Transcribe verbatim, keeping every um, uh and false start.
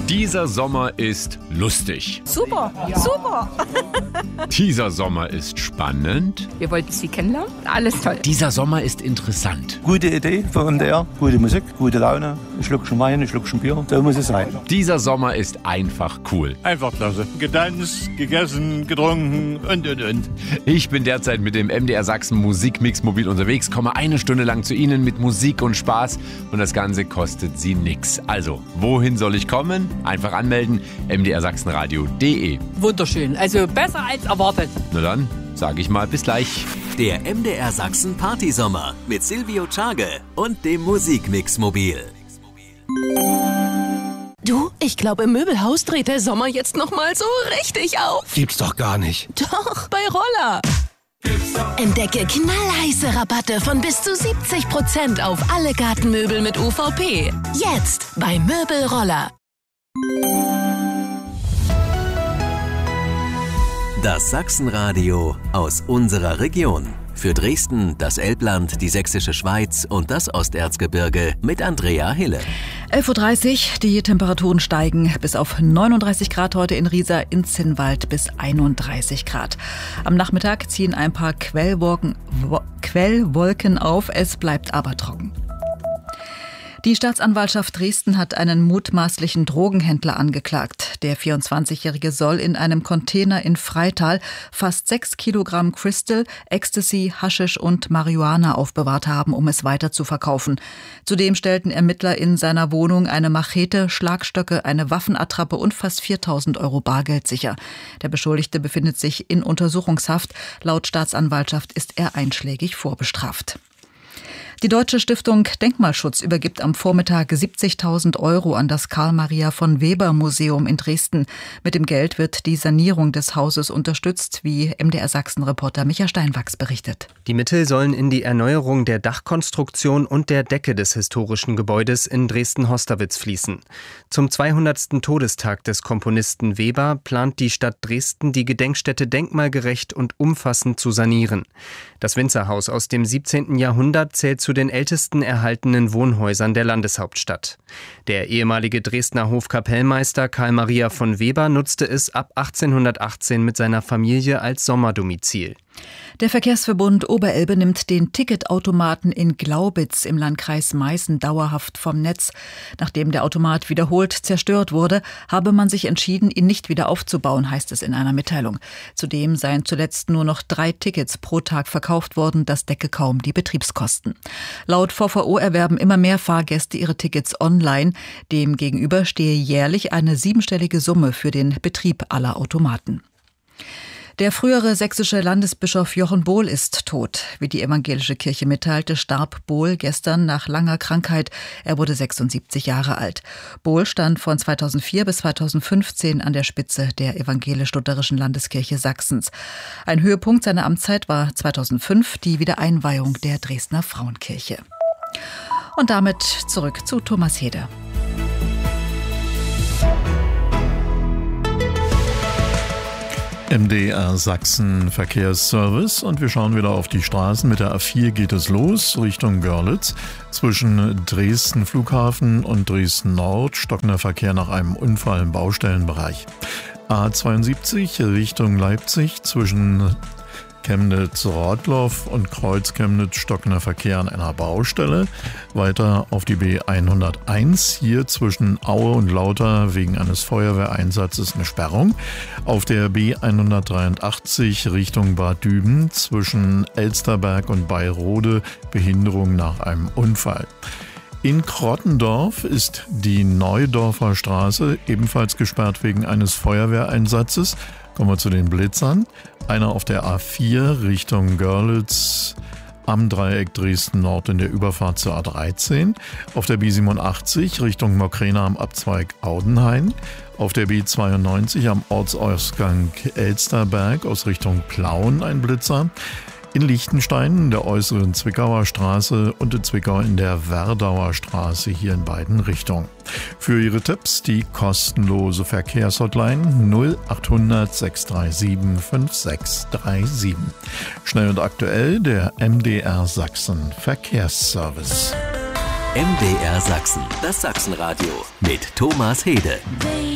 Dieser Sommer ist lustig. Super, super. Dieser Sommer ist spannend. Wir wollten Sie kennenlernen. Alles toll. Dieser Sommer ist interessant. Gute Idee für M D R, gute Musik, gute Laune, ein Schluckchen Wein, ein Schluckchen Bier, so muss es sein. Dieser Sommer ist einfach cool. Einfach klasse. Getanzt, gegessen, getrunken und, und, und. Ich bin derzeit mit dem M D R Sachsen Musikmix mobil unterwegs, komme eine Stunde lang zu Ihnen mit Musik und Spaß und das Ganze kostet Sie nix. Also, wohin soll ich kommen? Einfach anmelden, m d r sachsenradio punkt d e. Wunderschön, also besser als erwartet. Na dann, sage ich mal, bis gleich. Der M D R Sachsen Partysommer mit Silvio Czage und dem Musikmix mobil. Du, ich glaube, im Möbelhaus dreht der Sommer jetzt noch mal so richtig auf. Gibt's doch gar nicht. Doch, bei Roller. Entdecke knallheiße Rabatte von bis zu siebzig Prozent auf alle Gartenmöbel mit U V P. Jetzt bei Möbelroller. Das Sachsenradio aus unserer Region. Für Dresden, das Elbland, die Sächsische Schweiz und das Osterzgebirge mit Andrea Hille. elf Uhr dreißig, die Temperaturen steigen bis auf neununddreißig Grad heute in Riesa, in Zinnwald bis einunddreißig Grad. Am Nachmittag ziehen ein paar Quellwolken, Wo- Quellwolken auf, es bleibt aber trocken. Die Staatsanwaltschaft Dresden hat einen mutmaßlichen Drogenhändler angeklagt. Der vierundzwanzigjährige soll in einem Container in Freital fast sechs Kilogramm Crystal, Ecstasy, Haschisch und Marihuana aufbewahrt haben, um es weiter zu verkaufen. Zudem stellten Ermittler in seiner Wohnung eine Machete, Schlagstöcke, eine Waffenattrappe und fast viertausend Euro Bargeld sicher. Der Beschuldigte befindet sich in Untersuchungshaft. Laut Staatsanwaltschaft ist er einschlägig vorbestraft. Die Deutsche Stiftung Denkmalschutz übergibt am Vormittag siebzigtausend Euro an das Karl-Maria-von-Weber-Museum in Dresden. Mit dem Geld wird die Sanierung des Hauses unterstützt, wie M D R Sachsen-Reporter Micha Steinwachs berichtet. Die Mittel sollen in die Erneuerung der Dachkonstruktion und der Decke des historischen Gebäudes in Dresden-Hosterwitz fließen. Zum zweihundertsten Todestag des Komponisten Weber plant die Stadt Dresden, die Gedenkstätte denkmalgerecht und umfassend zu sanieren. Das Winzerhaus aus dem siebzehnten Jahrhundert zählt zu den ältesten erhaltenen Wohnhäusern der Landeshauptstadt. Der ehemalige Dresdner Hofkapellmeister Karl Maria von Weber nutzte es ab achtzehnhundertachtzehn mit seiner Familie als Sommerdomizil. Der Verkehrsverbund Oberelbe nimmt den Ticketautomaten in Glaubitz im Landkreis Meißen dauerhaft vom Netz. Nachdem der Automat wiederholt zerstört wurde, habe man sich entschieden, ihn nicht wieder aufzubauen, heißt es in einer Mitteilung. Zudem seien zuletzt nur noch drei Tickets pro Tag verkauft worden, das decke kaum die Betriebskosten. Laut V V O erwerben immer mehr Fahrgäste ihre Tickets online. Demgegenüber stehe jährlich eine siebenstellige Summe für den Betrieb aller Automaten. Der frühere sächsische Landesbischof Jochen Bohl ist tot. Wie die evangelische Kirche mitteilte, starb Bohl gestern nach langer Krankheit. Er wurde sechsundsiebzig Jahre alt. Bohl stand von zweitausendvier bis zweitausendfünfzehn an der Spitze der evangelisch-lutherischen Landeskirche Sachsens. Ein Höhepunkt seiner Amtszeit war zweitausendfünf die Wiedereinweihung der Dresdner Frauenkirche. Und damit zurück zu Thomas Heder. M D R Sachsen Verkehrsservice und wir schauen wieder auf die Straßen. Mit der A vier geht es los Richtung Görlitz. Zwischen Dresden Flughafen und Dresden Nord stockender Verkehr nach einem Unfall im Baustellenbereich. A zweiundsiebzig Richtung Leipzig zwischen Chemnitz-Rottloff und Kreuz-Chemnitz stockender Verkehr an einer Baustelle. Weiter auf die B hunderteins, hier zwischen Aue und Lauter wegen eines Feuerwehreinsatzes eine Sperrung. Auf der B hundertdreiundachtzig Richtung Bad Düben zwischen Elsterberg und Beirode Behinderung nach einem Unfall. In Krottendorf ist die Neudorfer Straße ebenfalls gesperrt wegen eines Feuerwehreinsatzes. Kommen wir zu den Blitzern. Einer auf der A vier Richtung Görlitz am Dreieck Dresden-Nord in der Überfahrt zur A dreizehn. Auf der B siebenundachtzig Richtung Mokrena am Abzweig Audenhain. Auf der B zweiundneunzig am Ortsausgang Elsterberg aus Richtung Plauen ein Blitzer. In Liechtenstein in der äußeren Zwickauer Straße und in Zwickau in der Werdauer Straße, hier in beiden Richtungen. Für Ihre Tipps die kostenlose Verkehrshotline null achthundert sechs drei sieben fünf sechs drei sieben. Schnell und aktuell der M D R Sachsen Verkehrsservice. M D R Sachsen, das Sachsenradio mit Thomas Hede.